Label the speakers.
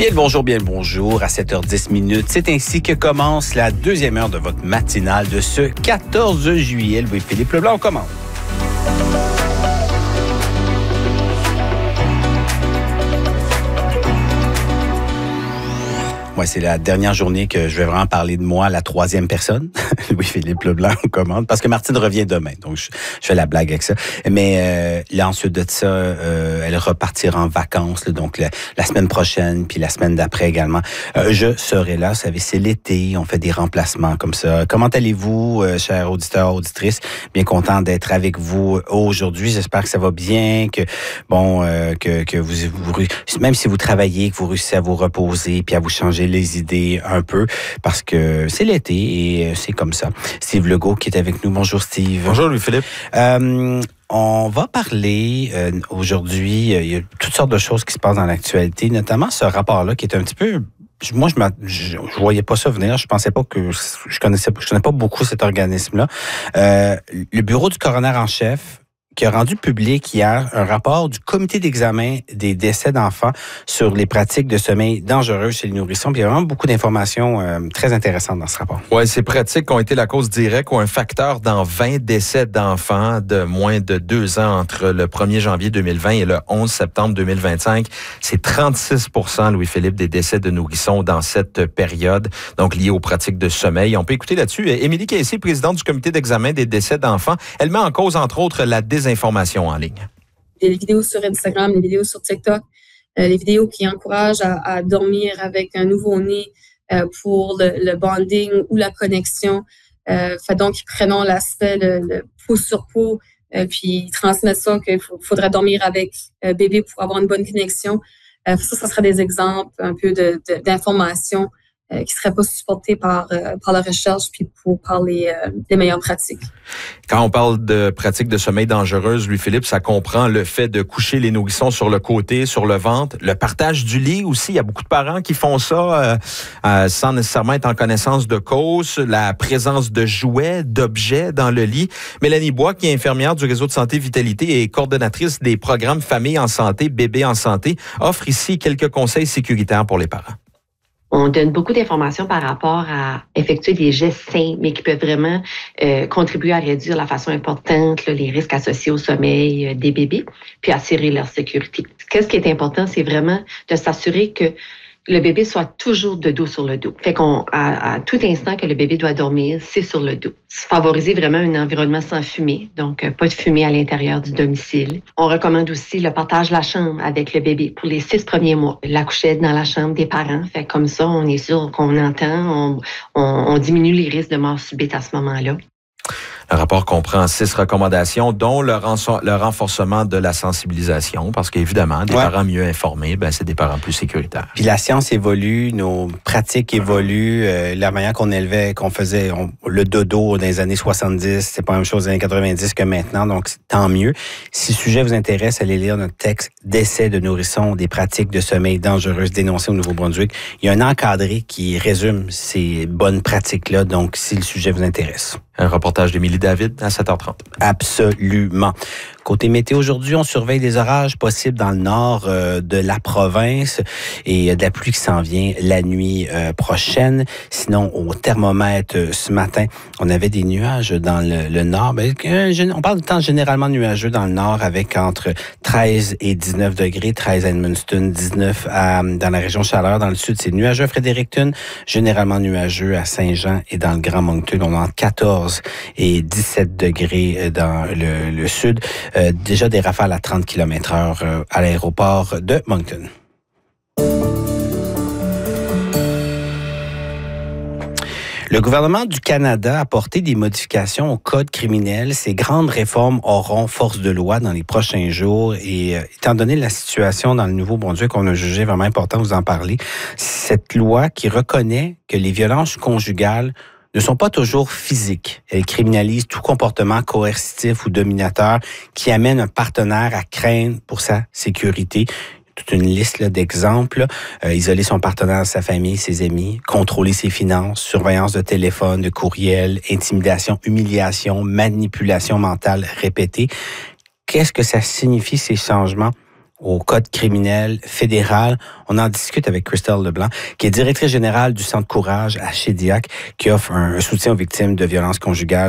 Speaker 1: Bien le bonjour à 7h10. C'est ainsi que commence la deuxième heure de votre matinale de ce 14 juillet. Louis-Philippe Leblanc, on commence. Ouais, c'est la dernière journée que je vais vraiment parler de moi à la troisième personne. Louis-Philippe Leblanc, on commande. Parce que Martine revient demain, donc je fais la blague avec ça. Mais là, ensuite de ça, elle repartira en vacances, là, donc la semaine prochaine, puis la semaine d'après également. Je serai là, vous savez, c'est l'été, on fait des remplacements comme ça. Comment allez-vous, chers auditeurs, auditrices? Bien content d'être avec vous aujourd'hui. J'espère que ça va bien, que que vous même si vous travaillez, que vous réussissez à vous reposer, puis à vous changer les idées un peu, parce que c'est l'été et c'est comme ça. Steve Legault qui est avec nous. Bonjour Steve.
Speaker 2: Bonjour Louis-Philippe.
Speaker 1: On va parler aujourd'hui, il y a toutes sortes de choses qui se passent dans l'actualité, notamment ce rapport-là qui est un petit peu... Moi, je voyais pas ça venir. Je pensais pas que... Je connais pas beaucoup cet organisme-là. Le bureau du coroner en chef qui a rendu public hier un rapport du comité d'examen des décès d'enfants sur les pratiques de sommeil dangereuses chez les nourrissons. Puis il y a vraiment beaucoup d'informations très intéressantes dans ce rapport.
Speaker 2: Oui, ces pratiques ont été la cause directe ou un facteur dans 20 décès d'enfants de moins de 2 ans entre le 1er janvier 2020 et le 11 septembre 2025. C'est 36 % Louis-Philippe, des décès de nourrissons dans cette période, donc liés aux pratiques de sommeil. On peut écouter là-dessus Émilie Cayce, présidente du comité d'examen des décès d'enfants. Elle met en cause, entre autres, la désinformation en ligne.
Speaker 3: Les vidéos sur Instagram, les vidéos sur TikTok, les vidéos qui encouragent à dormir avec un nouveau-né pour le bonding ou la connexion. Donc, ils prennent l'aspect, le peau sur peau, puis ils transmettent ça qu'il faudrait dormir avec bébé pour avoir une bonne connexion. Ça serait des exemples un peu d'informations qui ne seraient pas supportées par la recherche puis par les meilleures pratiques.
Speaker 2: Quand on parle de pratiques de sommeil dangereuses, Louis-Philippe, ça comprend le fait de coucher les nourrissons sur le côté, sur le ventre, le partage du lit aussi. Il y a beaucoup de parents qui font ça sans nécessairement être en connaissance de cause, la présence de jouets, d'objets dans le lit. Mélanie Bois, qui est infirmière du réseau de santé Vitalité et coordonnatrice des programmes Famille en santé, Bébé en santé, offre ici quelques conseils sécuritaires pour les parents.
Speaker 4: On donne beaucoup d'informations par rapport à effectuer des gestes sains, mais qui peuvent vraiment contribuer à réduire la façon importante les risques associés au sommeil des bébés, puis assurer leur sécurité. Qu'est-ce qui est important, c'est vraiment de s'assurer que le bébé soit toujours de dos sur le dos. Fait à tout instant que le bébé doit dormir, c'est sur le dos. Favoriser vraiment un environnement sans fumée, donc pas de fumée à l'intérieur du domicile. On recommande aussi le partage de la chambre avec le bébé pour les 6 premiers mois. La couchette dans la chambre des parents. Fait comme ça, on est sûr qu'on entend, on diminue les risques de mort subite à ce moment-là.
Speaker 2: Le rapport comprend 6 recommandations, dont le renforcement de la sensibilisation, parce qu'évidemment, des parents mieux informés, c'est des parents plus sécuritaires.
Speaker 1: Puis la science évolue, nos pratiques évoluent, la manière qu'on faisait le dodo dans les années 70, c'est pas la même chose dans les années 90 que maintenant, donc tant mieux. Si le sujet vous intéresse, allez lire notre texte « Décès de nourrissons, des pratiques de sommeil dangereuses dénoncées au Nouveau-Brunswick ». Il y a un encadré qui résume ces bonnes pratiques-là, donc si le sujet vous intéresse.
Speaker 2: Un reportage d'Émilie David à 7h30.
Speaker 1: Absolument. Côté météo, aujourd'hui, on surveille des orages possibles dans le nord de la province et de la pluie qui s'en vient la nuit prochaine. Sinon, au thermomètre ce matin, on avait des nuages dans le nord. On parle de temps généralement nuageux dans le nord avec entre 13 et 19 degrés. 13 à Edmundston, 19 dans la région Chaleur. Dans le sud, c'est nuageux à Fredericton, généralement nuageux à Saint-Jean et dans le Grand Moncton. On a entre 14 et 17 degrés dans le sud. Déjà des rafales à 30 km/h à l'aéroport de Moncton. Le gouvernement du Canada a apporté des modifications au code criminel. Ces grandes réformes auront force de loi dans les prochains jours. Et étant donné la situation dans le Nouveau-Brunswick, on a jugé vraiment important de vous en parler. Cette loi qui reconnaît que les violences conjugales ne sont pas toujours physiques. Elles criminalisent tout comportement coercitif ou dominateur qui amène un partenaire à craindre pour sa sécurité. Toute une liste d'exemples. Isoler son partenaire, sa famille, ses amis, contrôler ses finances, surveillance de téléphone, de courriel, intimidation, humiliation, manipulation mentale répétée. Qu'est-ce que ça signifie, ces changements au code criminel fédéral. On en discute avec Christelle Leblanc, qui est directrice générale du Centre Courage à Shediac, qui offre un soutien aux victimes de violences conjugales.